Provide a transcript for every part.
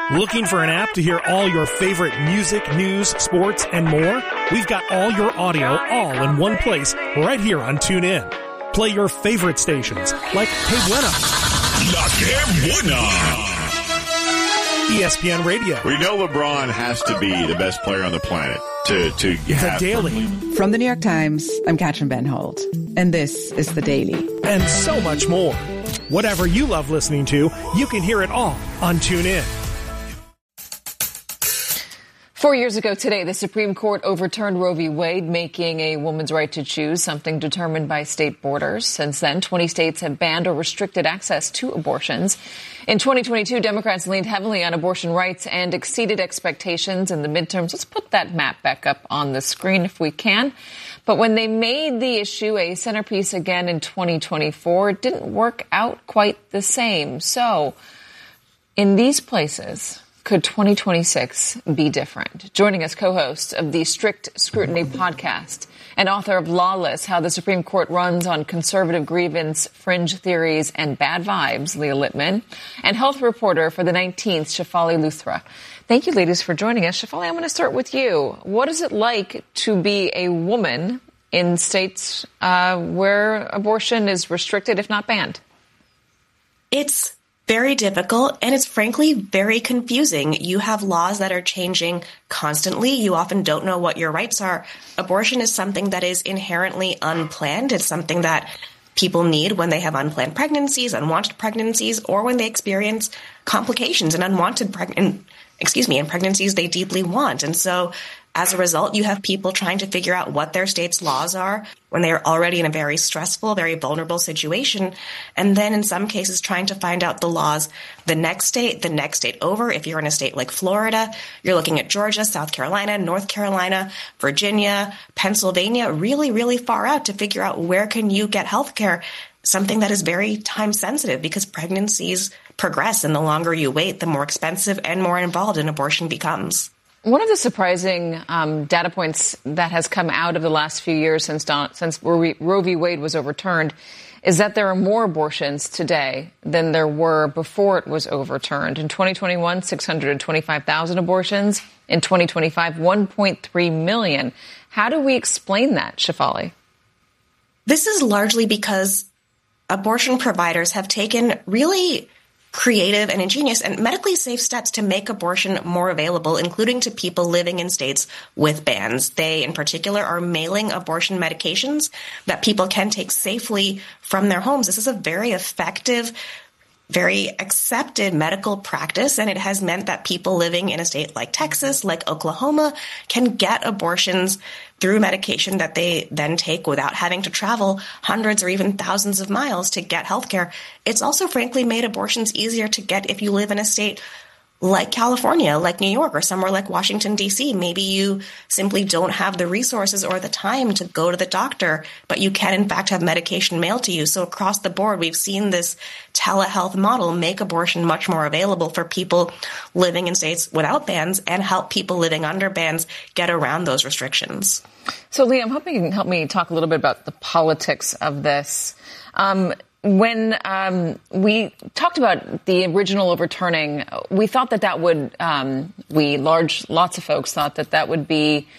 Looking for an app to hear all your favorite music, news, sports, and more? We've got all your audio all in one place right here on TuneIn. Play your favorite stations like Hey Buena, La Que Buena, ESPN Radio. We know LeBron has to be the best player on the planet to have The Daily. From the New York Times, I'm Katrin Benholt, and this is The Daily. And so much more. Whatever you love listening to, you can hear it all on TuneIn. 4 years ago today, the Supreme Court overturned Roe v. Wade, making a woman's right to choose something determined by state borders. Since then, 20 states have banned or restricted access to abortions. In 2022, Democrats leaned heavily on abortion rights and exceeded expectations in the midterms. Let's put that map back up on the screen if we can. But when they made the issue a centerpiece again in 2024, it didn't work out quite the same. So, in these places, could 2026 be different? Joining us, co-host of the Strict Scrutiny podcast and author of Lawless, How the Supreme Court Runs on Conservative Grievance, Fringe Theories, and Bad Vibes, Leah Littman, and health reporter for the 19th, Shefali Luthra. Thank you, ladies, for joining us. Shefali, I'm going to start with you. What is it like to be a woman in states where abortion is restricted, if not banned? It's very difficult, and it's frankly very confusing. You have laws that are changing constantly. You often don't know what your rights are. Abortion is something that is inherently unplanned. It's something that people need when they have unplanned pregnancies, unwanted pregnancies, or when they experience complications and pregnancies they deeply want. And so as a result, you have people trying to figure out what their state's laws are when they are already in a very stressful, very vulnerable situation. And then in some cases, trying to find out the laws the next state over. If you're in a state like Florida, you're looking at Georgia, South Carolina, North Carolina, Virginia, Pennsylvania, really, really far out to figure out where can you get health care, something that is very time sensitive because pregnancies progress, and the longer you wait, the more expensive and more involved an abortion becomes. One of the surprising data points that has come out of the last few years since Roe v. Wade was overturned is that there are more abortions today than there were before it was overturned. In 2021, 625,000 abortions. In 2025, 1.3 million. How do we explain that, Shefali? This is largely because abortion providers have taken really creative and ingenious and medically safe steps to make abortion more available, including to people living in states with bans. They, in particular, are mailing abortion medications that people can take safely from their homes. This is a very effective, very accepted medical practice, and it has meant that people living in a state like Texas, like Oklahoma, can get abortions through medication that they then take without having to travel hundreds or even thousands of miles to get healthcare. It's also, frankly, made abortions easier to get if you live in a state like California, like New York, or somewhere like Washington, D.C. Maybe you simply don't have the resources or the time to go to the doctor, but you can, in fact, have medication mailed to you. So across the board, we've seen this telehealth model make abortion much more available for people living in states without bans and help people living under bans get around those restrictions. So, Leah, I'm hoping you can help me talk a little bit about the politics of this. When we talked about the original overturning, we thought that would, lots of folks thought that would be,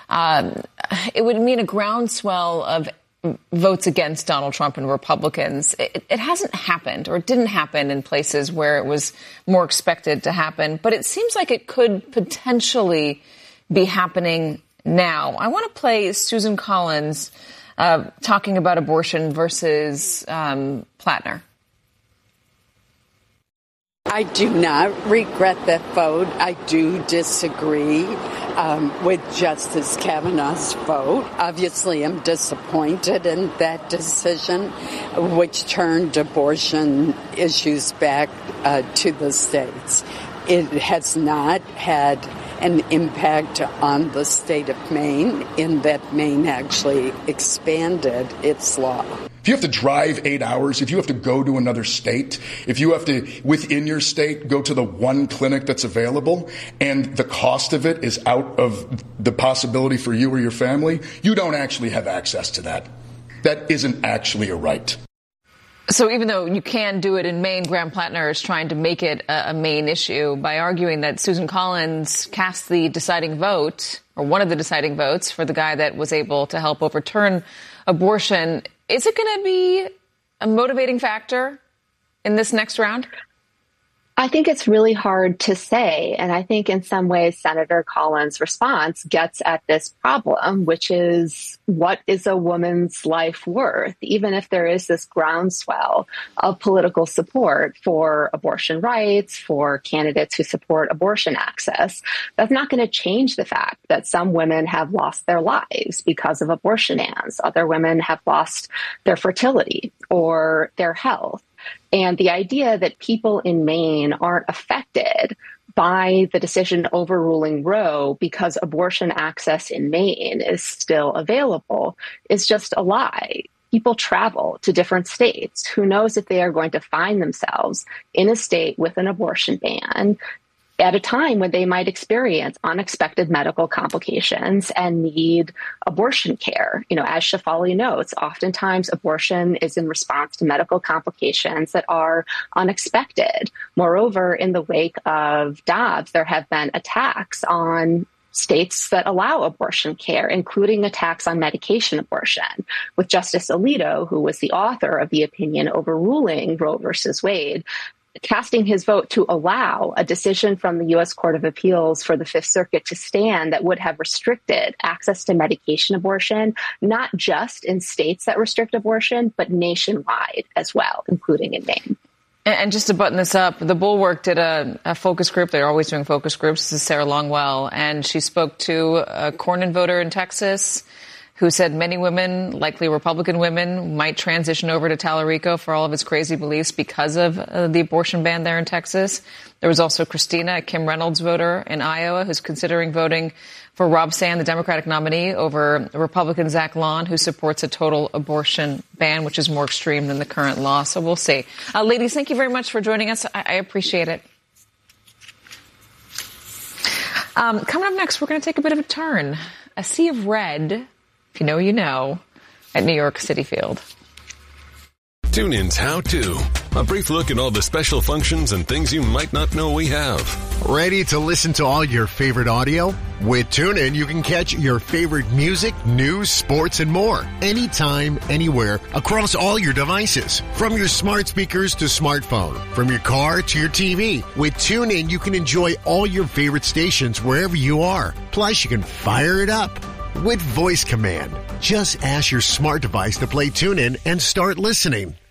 it would mean a groundswell of votes against Donald Trump and Republicans. It hasn't happened, or it didn't happen in places where it was more expected to happen, but it seems like it could potentially be happening now. I want to play Susan Collins talking about abortion versus Plattner. I do not regret that vote. I do disagree with Justice Kavanaugh's vote. Obviously, I'm disappointed in that decision, which turned abortion issues back to the states. It has not had an impact on the state of Maine in that Maine actually expanded its law. If you have to drive 8 hours, if you have to go to another state, if you have to, within your state, go to the one clinic that's available, and the cost of it is out of the possibility for you or your family, you don't actually have access to that. That isn't actually a right. So even though you can do it in Maine, Graham Plattner is trying to make it a Maine issue by arguing that Susan Collins cast the deciding vote, or one of the deciding votes, for the guy that was able to help overturn abortion. Is it going to be a motivating factor in this next round? I think it's really hard to say. And I think in some ways, Senator Collins' response gets at this problem, which is, what is a woman's life worth? Even if there is this groundswell of political support for abortion rights, for candidates who support abortion access, that's not going to change the fact that some women have lost their lives because of abortion bans. Other women have lost their fertility or their health. And the idea that people in Maine aren't affected by the decision overruling Roe because abortion access in Maine is still available is just a lie. People travel to different states. Who knows if they are going to find themselves in a state with an abortion ban at a time when they might experience unexpected medical complications and need abortion care. You know, as Shefali notes, oftentimes abortion is in response to medical complications that are unexpected. Moreover, in the wake of Dobbs, there have been attacks on states that allow abortion care, including attacks on medication abortion, with Justice Alito, who was the author of the opinion overruling Roe versus Wade, casting his vote to allow a decision from the U.S. Court of Appeals for the Fifth Circuit to stand that would have restricted access to medication abortion, not just in states that restrict abortion, but nationwide as well, including in Maine. And just to button this up, the Bulwark did a focus group. They're always doing focus groups. This is Sarah Longwell, and she spoke to a Cornyn voter in Texas who said many women, likely Republican women, might transition over to Tallarico for all of its crazy beliefs because of the abortion ban there in Texas. There was also Christina, a Kim Reynolds voter in Iowa, who's considering voting for Rob Sand, the Democratic nominee, over Republican Zach Lawn, who supports a total abortion ban, which is more extreme than the current law. So we'll see. Ladies, thank you very much for joining us. I appreciate it. Coming up next, we're going to take a bit of a turn. A sea of red, if you know, you know, at New York City Field. TuneIn's How To. A brief look at all the special functions and things you might not know we have. Ready to listen to all your favorite audio? With TuneIn, you can catch your favorite music, news, sports, and more. Anytime, anywhere, across all your devices. From your smart speakers to smartphone. From your car to your TV. With TuneIn, you can enjoy all your favorite stations wherever you are. Plus, you can fire it up with voice command. Just ask your smart device to play TuneIn and start listening.